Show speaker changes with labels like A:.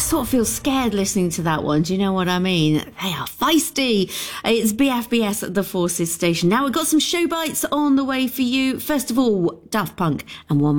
A: sort of feel scared listening to that one. Do you know what I mean? They are feisty. It's BFBS at the Forces Station. Now we've got some show bites on the way for you. First of all, Daft Punk and One